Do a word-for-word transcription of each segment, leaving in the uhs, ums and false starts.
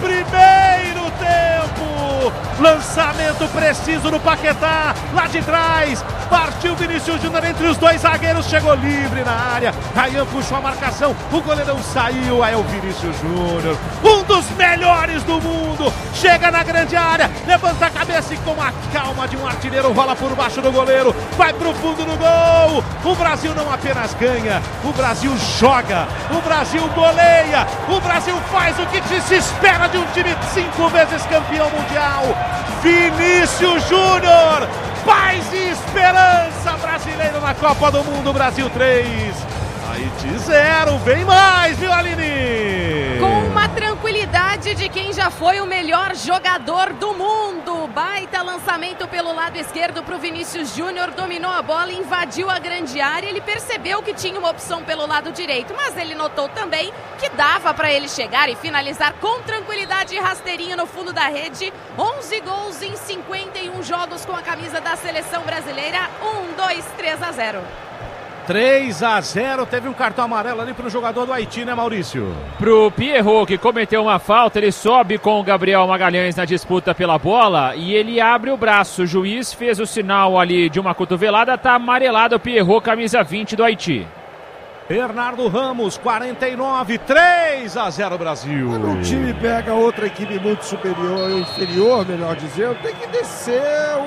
primeiro tempo. Lançamento preciso no Paquetá, lá de trás. Partiu Vinícius Júnior entre os dois zagueiros, chegou livre na área. Ryan puxou a marcação, o goleirão saiu, aí é o Vinícius Júnior, um dos melhores do mundo. Chega na grande área, levanta a cabeça e com a calma de um artilheiro rola por baixo do goleiro, vai pro fundo do gol. O Brasil não apenas ganha, o Brasil joga, o Brasil goleia, o Brasil faz o que se espera de um time cinco vezes campeão mundial. Vinícius Júnior, paz e esperança brasileiro na Copa do Mundo. Brasil três, Haiti zero, vem mais, viu, Aline? Com uma tranquilidade de quem já foi o melhor jogador do mundo. Baita lançamento pelo lado esquerdo para o Vinícius Júnior, dominou a bola, invadiu a grande área. Ele percebeu que tinha uma opção pelo lado direito, mas ele notou também que dava para ele chegar e finalizar com tranquilidade e rasteirinho no fundo da rede. onze gols em cinquenta e um jogos com a camisa da seleção brasileira. um, dois, três a zero. três a zero, teve um cartão amarelo ali para o jogador do Haiti, né, Maurício? Pro Pierrot, que cometeu uma falta, ele sobe com o Gabriel Magalhães na disputa pela bola e ele abre o braço. O juiz fez o sinal ali de uma cotovelada, tá amarelado o Pierrot, camisa vinte do Haiti. Bernardo Ramos, quarenta e nove, três a zero Brasil. Quando um time pega outra equipe muito superior, inferior, melhor dizendo, tem que descer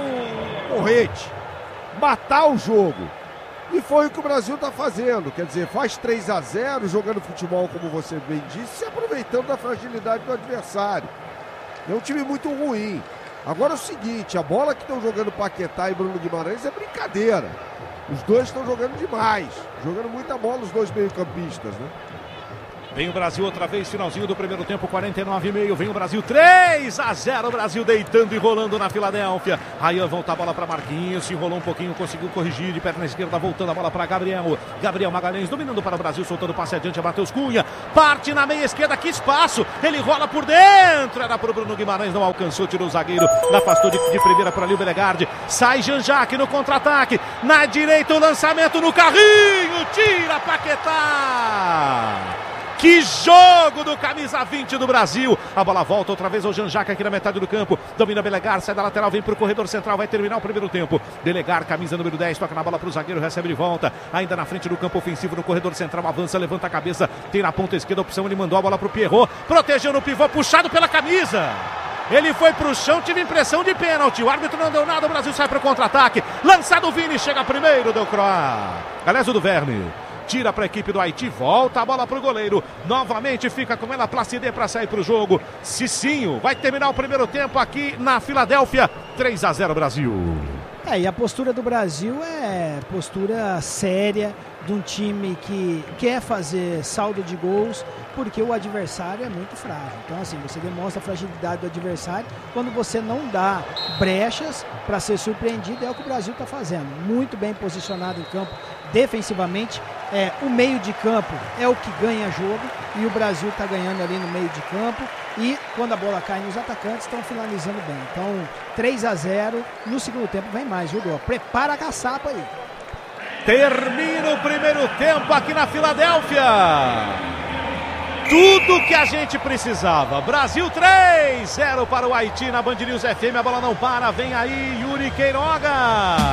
o porrete, matar o jogo. E foi o que o Brasil está fazendo, quer dizer, faz três a zero, jogando futebol, como você bem disse, se aproveitando da fragilidade do adversário. É um time muito ruim. Agora é o seguinte, a bola que estão jogando Paquetá e Bruno Guimarães é brincadeira. Os dois estão jogando demais, jogando muita bola os dois meio-campistas, né? Vem o Brasil outra vez, finalzinho do primeiro tempo, quarenta e nove e meio. Vem o Brasil, três a zero. Brasil deitando e rolando na Filadélfia. Ryan volta a bola para Marquinhos, se enrolou um pouquinho, conseguiu corrigir de perna esquerda, voltando a bola para Gabriel. Gabriel Magalhães dominando para o Brasil, soltando o passe adiante a Matheus Cunha. Parte na meia esquerda, que espaço. Ele rola por dentro. Era para o Bruno Guimarães, não alcançou, tirou o zagueiro. Afastou de, de primeira para ali o Belegarde. Sai Jean-Jacques no contra-ataque. Na direita o lançamento no carrinho. Tira Paquetá. Que jogo do camisa vinte do Brasil. A bola volta outra vez ao Jean-Jacques aqui na metade do campo. Domina Belegar, sai da lateral, vem para o corredor central. Vai terminar o primeiro tempo. Belegar, camisa número dez, toca na bola para o zagueiro, recebe de volta. Ainda na frente do campo ofensivo, no corredor central. Avança, levanta a cabeça. Tem na ponta esquerda a opção, ele mandou a bola para o Pierrot. Protegeu no pivô, puxado pela camisa. Ele foi para o chão, tive impressão de pênalti. O árbitro não deu nada, o Brasil sai para o contra-ataque. Lançado o Vini, chega primeiro, deu Croá. Aliás, o do Verne. Tira para a equipe do Haiti, volta a bola para o goleiro. Novamente fica com ela Placidê para sair para o jogo. Cicinho vai terminar o primeiro tempo aqui na Filadélfia. três a zero Brasil. É, e a postura do Brasil é postura séria de um time que quer fazer saldo de gols porque o adversário é muito frágil. Então, assim, você demonstra a fragilidade do adversário quando você não dá brechas para ser surpreendido. É o que o Brasil está fazendo. Muito bem posicionado em campo defensivamente. É, o meio de campo é o que ganha jogo e o Brasil está ganhando ali no meio de campo e quando a bola cai nos atacantes estão finalizando bem. Então três a zero, no segundo tempo vem mais, viu, Dó? Prepara a caçapa aí. Termina o primeiro tempo aqui na Filadélfia. Tudo que a gente precisava. Brasil três a zero para o Haiti na Band News F M. A bola não para, vem aí Yuri Queiroga.